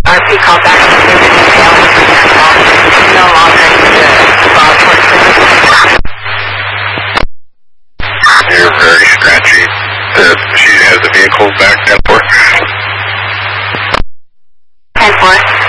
RP called back to give an email no longer You're very scratchy. She has the vehicle back 10-4. 10-4.